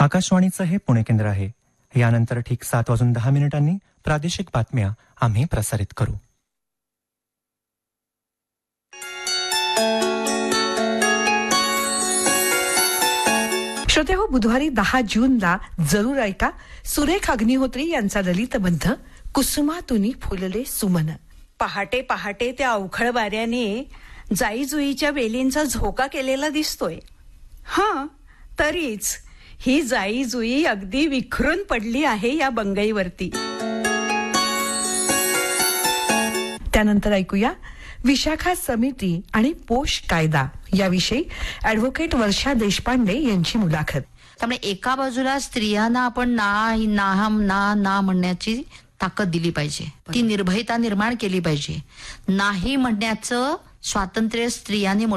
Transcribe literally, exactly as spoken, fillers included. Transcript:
आकाशवाणीचं हे पुणे केंद्र आहे. यानंतर ठीक सात वाजून दहा मिनिटांनी प्रादेशिक बातम्या आम्ही प्रसारित करू. श्रोते हो, बुधवारी दहा जूनला जरूर ऐका सुरेख अग्निहोत्री यांचा ललितबंध कुसुमातुनी फुलले सुमन. पहाटे पहाटे त्या अवखळ वाऱ्याने जाईजुईच्या वेलींचा झोका केलेला दिसतोय. हा, तरीच ही जाईजुई अगदी विखरून पडली आहे या बंगईवरती. त्यानंतर ऐकूया विशाखा समिती आणि पोष कायदा याविषयी ऍडव्होकेट वर्षा देशपांडे यांची मुलाखत. त्यामुळे एका बाजूला स्त्रियांना आपण ना ना ना ना म्हणण्याची ताकद दिली पाहिजे, ती निर्भयता निर्माण केली पाहिजे. नाही म्हणण्याचं स्वातंत्र्य स्त्रियांनी